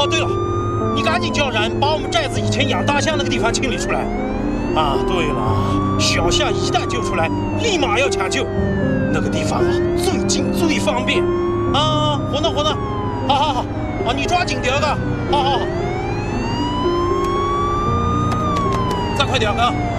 哦，对了，你赶紧叫人把我们寨子以前养大象那个地方清理出来。啊，对了，小象一旦救出来，立马要抢救，那个地方啊最近最方便。啊，活呢，好好好，啊，你抓紧点个，好，再快点啊！